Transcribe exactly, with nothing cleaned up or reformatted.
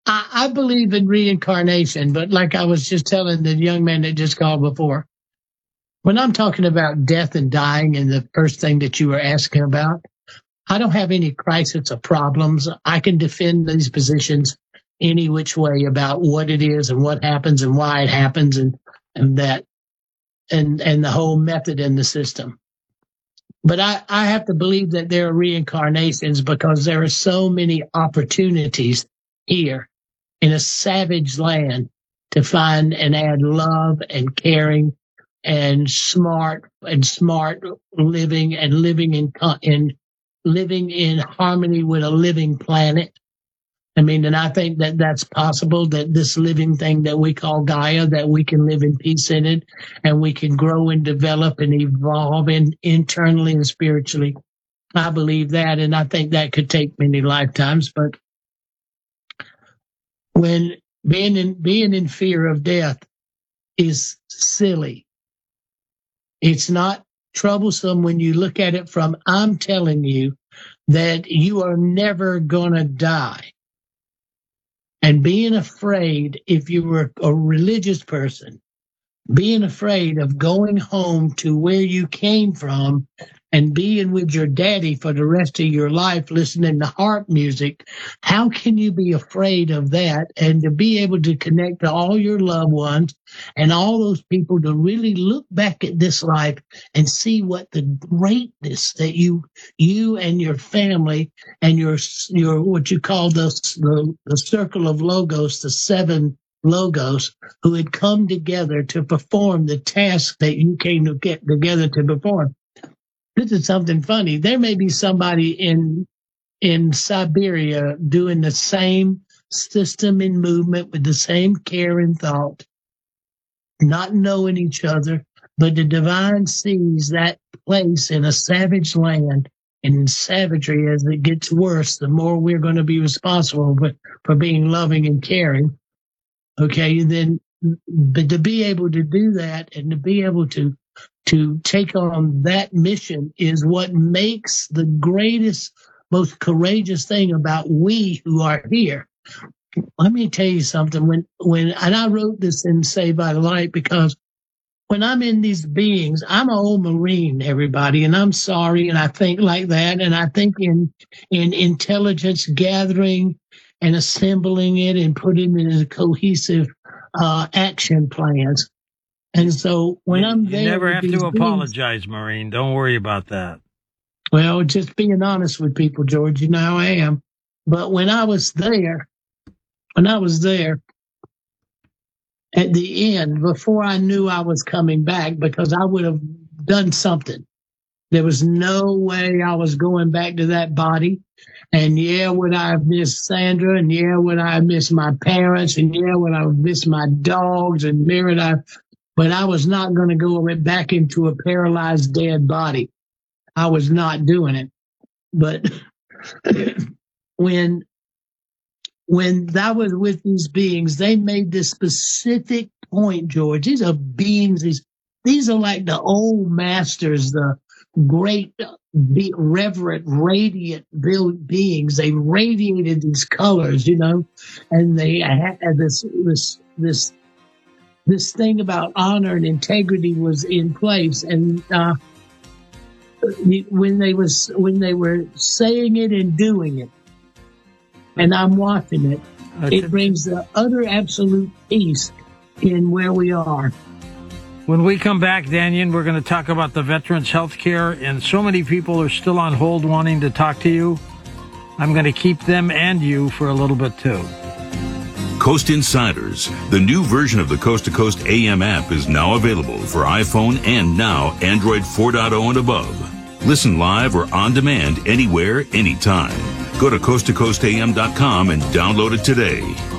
I, I believe in reincarnation, but like I was just telling the young man that just called before, when I'm talking about death and dying and the first thing that you were asking about, I don't have any crisis or problems. I can defend these positions any which way about what it is and what happens and why it happens and, and that and, and the whole method in the system. But I, I have to believe that there are reincarnations because there are so many opportunities here in a savage land to find and add love and caring and smart and smart living and living in in living in harmony with a living planet. I mean, and I think that that's possible, that this living thing that we call Gaia, that we can live in peace in it and we can grow and develop and evolve in, internally and spiritually. I believe that, and I think that could take many lifetimes. But when being in, being in fear of death is silly, it's not troublesome when you look at it from, I'm telling you that you are never going to die. And being afraid, if you were a religious person, being afraid of going home to where you came from and being with your daddy for the rest of your life, listening to harp music, how can you be afraid of that? And to be able to connect to all your loved ones and all those people to really look back at this life and see what the greatness that you, you and your family and your, your, what you call the, the, the circle of logos, the seven logos who had come together to perform the task that you came to get together to perform. This is something funny. There may be somebody in in Siberia doing the same system and movement with the same care and thought, not knowing each other, but the divine sees that place in a savage land, and in savagery, as it gets worse, the more we're going to be responsible for, for being loving and caring. Okay, then, but to be able to do that and to be able to to take on that mission is what makes the greatest, most courageous thing about we who are here. Let me tell you something. When, when, and I wrote this in Saved by the Light because when I'm in these beings, I'm an old Marine, everybody, and I'm sorry, and I think like that, and I think in, in intelligence gathering and assembling it and putting it in a cohesive, uh, action plans. And so when you, I'm you there, you never have to beings, apologize, Marine. Don't worry about that. Well, just being honest with people, George, you know how I am. But when I was there, when I was there at the end, before I knew I was coming back, because I would have done something. There was no way I was going back to that body. And yeah, would I have missed Sandra? And yeah, would I have missed my parents? And yeah, would I have missed my dogs? And yeah, would I But I was not going to go back into a paralyzed dead body. I was not doing it. But when when I was with these beings, they made this specific point, George. These are beings. These these are like the old masters, the great, be, reverent, radiant beings. They radiated these colors, you know, and they had this this this. This thing about honor and integrity was in place, and uh, when they was when they were saying it and doing it, and I'm watching it, it brings the utter absolute peace in where we are. When we come back, Daniel, we're going to talk about the veterans' health care, and so many people are still on hold wanting to talk to you. I'm going to keep them and you for a little bit too. Coast Insiders, the new version of the Coast to Coast A M app, is now available for iPhone and now Android four point oh and above. Listen live or on demand anywhere, anytime. Go to coast to coast a m dot com and download it today.